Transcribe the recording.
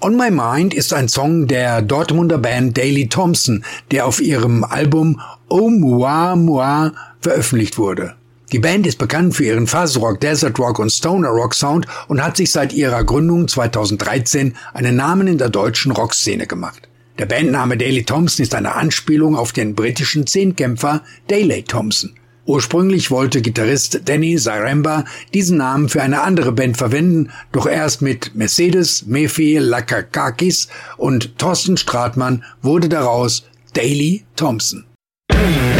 On My Mind ist ein Song der Dortmunder Band Daley Thompson, der auf ihrem Album Oh Moi Moi veröffentlicht wurde. Die Band ist bekannt für ihren Fuzzrock, Desert Rock und Stoner Rock Sound und hat sich seit ihrer Gründung 2013 einen Namen in der deutschen Rockszene gemacht. Der Bandname Daley Thompson ist eine Anspielung auf den britischen Zehnkämpfer Daley Thompson. Ursprünglich wollte Gitarrist Danny Zaremba diesen Namen für eine andere Band verwenden, doch erst mit Mercedes Mephi Lakakakis und Thorsten Stratmann wurde daraus Daley Thompson.